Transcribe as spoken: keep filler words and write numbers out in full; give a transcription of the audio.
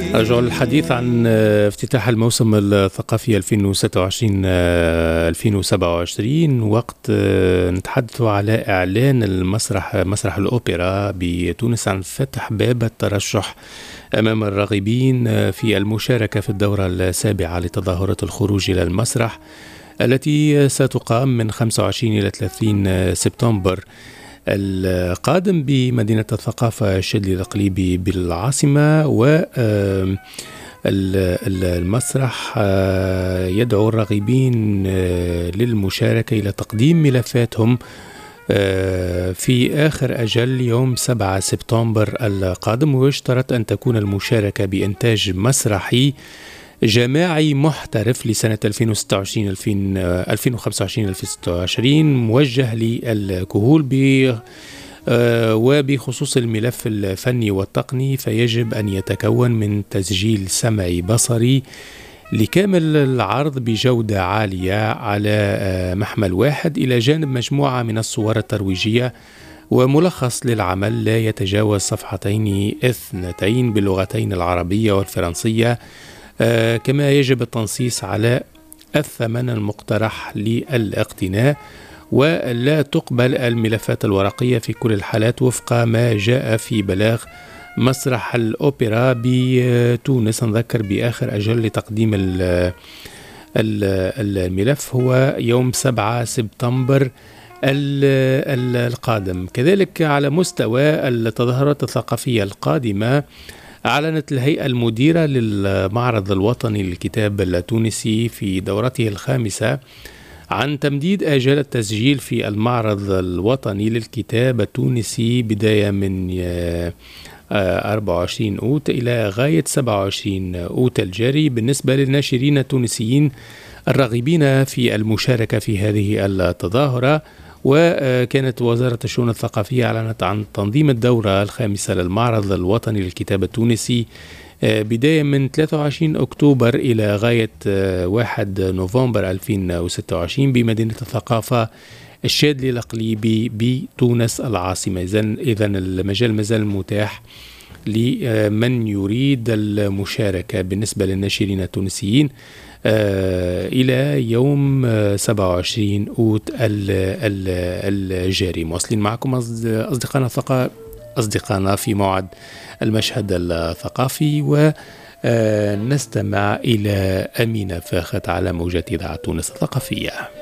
أرجع الحديث عن افتتاح الموسم الثقافي ألفين وستة وعشرين ألفين وسبعة وعشرين. وقت نتحدث على إعلان المسرح مسرح الأوبرا بتونس عن فتح باب الترشح أمام الراغبين في المشاركة في الدورة السابعة لتظاهرة الخروج إلى المسرح التي ستقام من خمسة وعشرين إلى ثلاثين سبتمبر القادم بمدينة الثقافة الشاذلي الإقليمي بالعاصمة. والمسرح يدعو الراغبين للمشاركة إلى تقديم ملفاتهم في آخر أجل يوم سبعة سبتمبر القادم، ويشترط أن تكون المشاركة بإنتاج مسرحي جماعي محترف لسنة ألفين وستة وعشرين ألفين وخمسة وعشرين ألفين وستة وعشرين موجه للكهول ب وبخصوص الملف الفني والتقني فيجب أن يتكون من تسجيل سمعي بصري لكامل العرض بجودة عالية على محمل واحد، إلى جانب مجموعة من الصور الترويجية وملخص للعمل لا يتجاوز صفحتين اثنتين باللغتين العربية والفرنسية. آه كما يجب التنصيص على الثمن المقترح للاقتناء، ولا تقبل الملفات الورقية في كل الحالات وفق ما جاء في بلاغ مسرح الأوبرا بتونس. نذكر بآخر أجل لتقديم الملف هو يوم سبعة سبتمبر القادم. كذلك على مستوى التظاهرات الثقافية القادمة، أعلنت الهيئة المديرة للمعرض الوطني للكتاب التونسي في دورته الخامسة عن تمديد آجال التسجيل في المعرض الوطني للكتاب التونسي بداية من أربعة وعشرين أوت إلى غاية سبعة وعشرين أوت الجاري بالنسبة للناشرين التونسيين الراغبين في المشاركة في هذه التظاهرة. وكانت وزارة الشؤون الثقافية أعلنت عن تنظيم الدورة الخامسة للمعرض الوطني للكتاب التونسي بداية من ثلاثة وعشرين أكتوبر إلى غاية واحد نوفمبر ألفين وستة وعشرين بمدينة الثقافة الشاذلي الإقليمي بتونس العاصمة. إذن المجال مازال متاح لمن يريد المشاركة بالنسبة للناشرين التونسيين آه إلى يوم سبعة وعشرين أوت الجاري. مواصلين معكم أصدقائنا الثقافة أصدقائنا في موعد المشهد الثقافي، ونستمع إلى أمينة فاخت على موجات إذاعة تونس الثقافية.